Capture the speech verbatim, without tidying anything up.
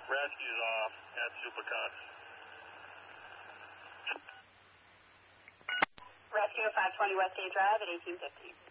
Rescue's off at Suplicon. Rescue five twenty Westgate Drive at eighteen fifty.